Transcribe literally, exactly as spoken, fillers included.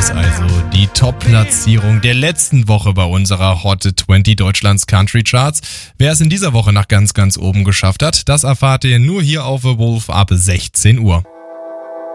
Das also die Top-Platzierung der letzten Woche bei unserer Hot zwanzig Deutschlands Country Charts. Wer es in dieser Woche nach ganz, ganz oben geschafft hat, das erfahrt ihr nur hier auf The Wolf ab sechzehn Uhr.